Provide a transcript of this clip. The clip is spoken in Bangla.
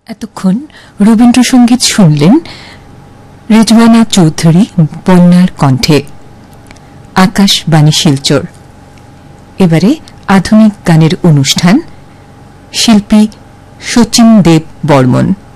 এতক্ষণ রবীন্দ্রসঙ্গীত শুনলেন রেজওয়ানা চৌধুরী বন্যার কণ্ঠে। আকাশবাণী শিলচর। এবারে আধুনিক গানের অনুষ্ঠান, শিল্পী শচীন দেব বর্মন।